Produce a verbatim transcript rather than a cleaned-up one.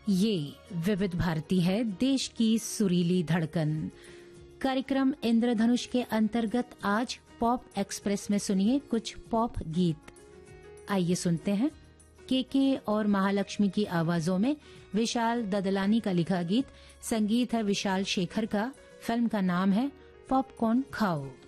ये विविध भारती है, देश की सुरीली धड़कन। कार्यक्रम इंद्रधनुष के अंतर्गत आज पॉप एक्सप्रेस में सुनिए कुछ पॉप गीत। आइए सुनते हैं केके और महालक्ष्मी की आवाजों में विशाल ददलानी का लिखा गीत। संगीत है विशाल शेखर का। फिल्म का नाम है पॉपकॉर्न खाओ।